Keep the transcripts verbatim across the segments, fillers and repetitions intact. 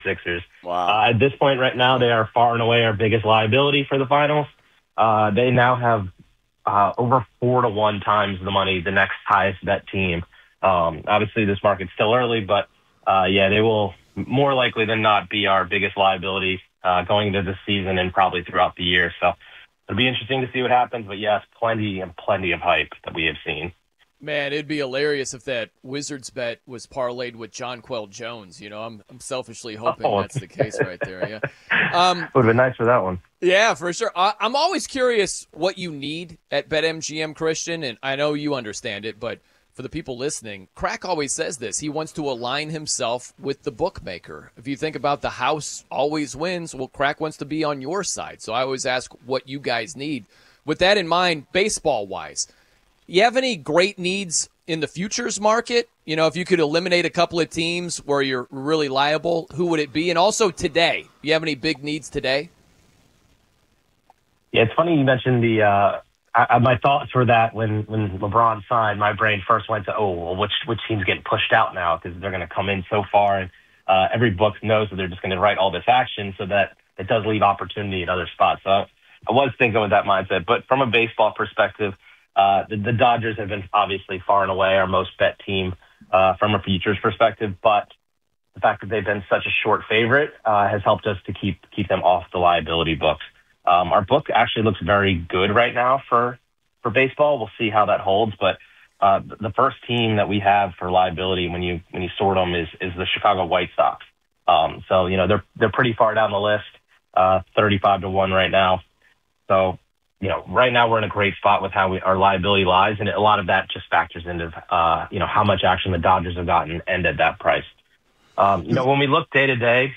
Sixers. Wow. Uh, at this point right now, they are far and away our biggest liability for the finals. Uh, they now have uh, over four to one times the money, the next highest bet team. Um, obviously, this market's still early, but uh, yeah, they will more likely than not be our biggest liability uh, going into the season and probably throughout the year. So it'll be interesting to see what happens. But yes, plenty and plenty of hype that we have seen. Man, it'd be hilarious if that Wizards bet was parlayed with Jonquel Jones. You know, I'm I'm selfishly hoping oh. that's the case right there. Yeah, um, would have been nice for that one. Yeah, for sure. I, I'm always curious what you need at BetMGM, Christian, and I know you understand it, but for the people listening, Crack always says this. He wants to align himself with the bookmaker. If you think about the house always wins, well, Crack wants to be on your side. So I always ask what you guys need. With that in mind, baseball-wise, you have any great needs in the futures market? You know, if you could eliminate a couple of teams where you're really liable, who would it be? And also today, you have any big needs today? Yeah, it's funny you mentioned the uh, – I, my thoughts were that when, when LeBron signed, my brain first went to, oh, well, which, which team's getting pushed out now because they're going to come in so far. And uh, every book knows that they're just going to write all this action so that it does leave opportunity at other spots. So I was thinking with that mindset. But from a baseball perspective, Uh, the, the Dodgers have been obviously far and away our most bet team uh, from a futures perspective, but the fact that they've been such a short favorite uh, has helped us to keep keep them off the liability books. Um, our book actually looks very good right now for for baseball. We'll see how that holds, but uh, the first team that we have for liability when you when you sort them is is the Chicago White Sox. Um, so you know they're they're pretty far down the list, uh, thirty-five to one right now. So. You know, right now we're in a great spot with how we, our liability lies, and a lot of that just factors into, uh, you know, how much action the Dodgers have gotten and at that price. Um, you know, when we look day to day,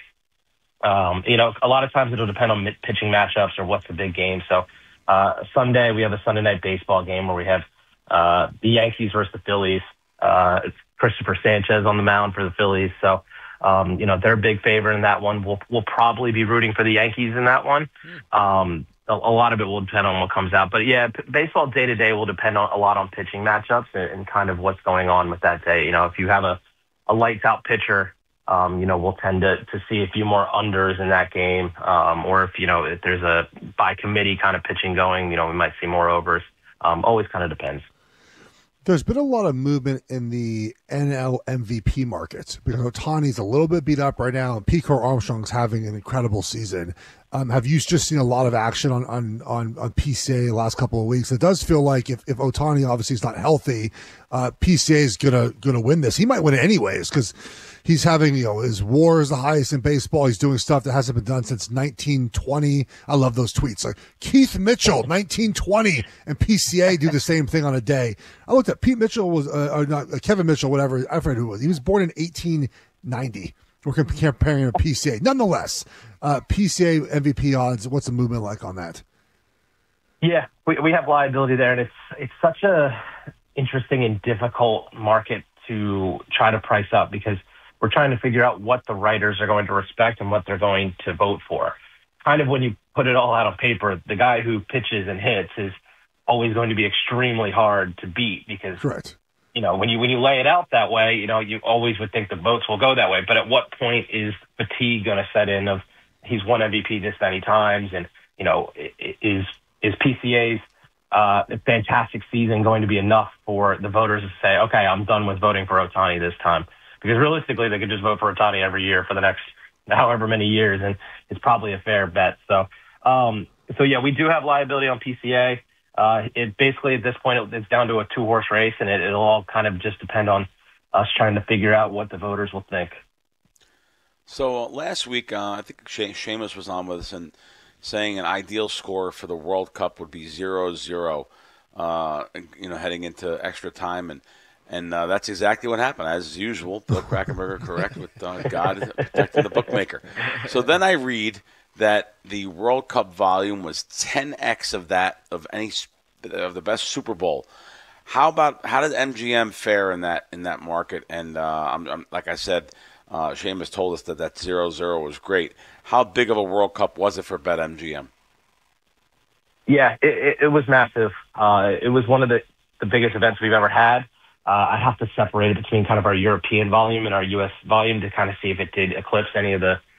um, you know, a lot of times it'll depend on pitching matchups or what's the big game. So uh, Sunday we have a Sunday night baseball game where we have uh, the Yankees versus the Phillies. Uh, it's Christopher Sanchez on the mound for the Phillies. So, um, you know, they're a big favorite in that one. We'll, we'll probably be rooting for the Yankees in that one. Um, A, a lot of it will depend on what comes out. But, yeah, p- baseball day-to-day will depend on, a lot on pitching matchups and, and kind of what's going on with that day. You know, if you have a, a lights-out pitcher, um, you know, we'll tend to, to see a few more unders in that game. Um, or if, you know, if there's a by-committee kind of pitching going, you know, we might see more overs. Um, always kind of depends. There's been a lot of movement in the N L M V P market because Ohtani's a little bit beat up right now, and P. Crow Armstrong's having an incredible season. Um, have you just seen a lot of action on on on, on P C A the last couple of weeks? It does feel like if, if Ohtani obviously is not healthy, uh, P C A is gonna gonna win this. He might win it anyways because he's having, you know, his WAR is the highest in baseball. He's doing stuff that hasn't been done since nineteen twenty. I love those tweets. Like Keith Mitchell, nineteen twenty, and P C A do the same thing on a day. I looked at Pete Mitchell was, uh, or not uh, Kevin Mitchell, whatever. I forget who it was. He was born in eighteen ninety. We're comparing him to P C A. Nonetheless, uh, P C A M V P odds. What's the movement like on that? Yeah, we we have liability there, and it's it's such a interesting and difficult market to try to price up because we're trying to figure out what the writers are going to respect and what they're going to vote for. Kind of when you put it all out on paper, the guy who pitches and hits is always going to be extremely hard to beat because, Correct. you know, when you when you lay it out that way, you know, you always would think the votes will go that way. But at what point is fatigue going to set in of he's won M V P this many times, and you know, is is P C A's uh, fantastic season going to be enough for the voters to say, okay, I'm done with voting for Ohtani this time? Because realistically, they could just vote for Ohtani every year for the next however many years, and it's probably a fair bet. So, um, so yeah, we do have liability on P C A. Uh, it basically at this point it, it's down to a two-horse race, and it, it'll all kind of just depend on us trying to figure out what the voters will think. So uh, last week, uh, I think she- Seamus was on with us and saying an ideal score for the World Cup would be zero zero. Uh, you know, heading into extra time and. And uh, that's exactly what happened. As usual, Bill Krackomberger correct with uh, God protecting the bookmaker. So then I read that the World Cup volume was ten x of that of any of the best Super Bowl. How about how did M G M fare in that in that market? And uh, I'm, I'm, like I said, uh, Seamus told us that that zero zero was great. How big of a World Cup was it for BetMGM? Yeah, it, it, it was massive. Uh, it was one of the, the biggest events we've ever had. Uh, I have to separate it between kind of our European volume and our U S volume to kind of see if it did eclipse any of the